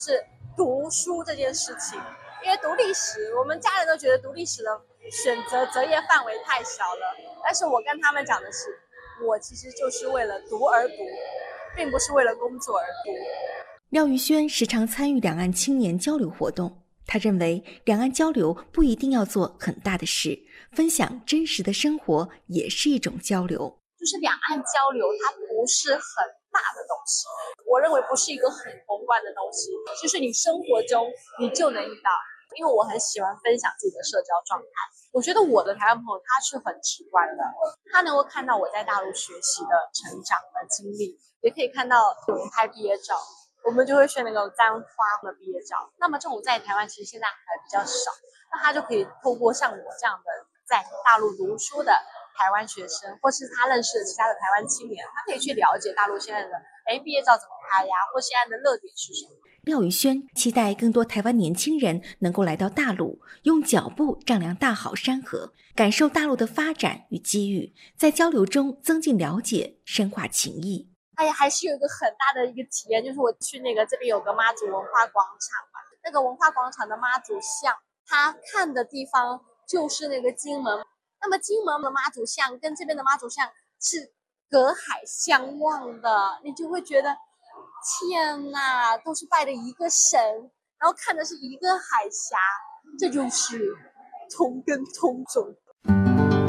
是读书这件事情。因为读历史，我们家人都觉得读历史的选择择业范围太小了，但是我跟他们讲的是，我其实就是为了读而读，并不是为了工作而读。 廖玉轩时常参与两岸青年交流活动，他认为两岸交流不一定要做很大的事，分享真实的生活也是一种交流。 就是两岸交流它不是很大的东西，我认为不是一个很宏观的东西，就是你生活中你就能遇到。因为我很喜欢分享自己的社交状态，我觉得我的台湾朋友他是很直观的，他能够看到我在大陆学习的成长的经历，也可以看到有人拍毕业照，我们就会选那个簪花的毕业照。那么这种在台湾其实现在还比较少，那他就可以透过像我这样的在大陆读书的台湾学生，或是他认识的其他的台湾青年，他可以去了解大陆现在的毕业照怎么拍呀，或现在的热点是什么。 廖宇轩期待更多台湾年轻人能够来到大陆，用脚步丈量大好山河，感受大陆的发展与机遇，在交流中增进了解，深化情谊。 还是有一个很大的一个体验，就是我去这边有个妈祖文化广场嘛，那个文化广场的妈祖像，他看的地方就是那个金门，那么金门的妈祖像跟这边的妈祖像是隔海相望的，你就会觉得天哪，都是拜的一个神，然后看的是一个海峡，这就是同根同种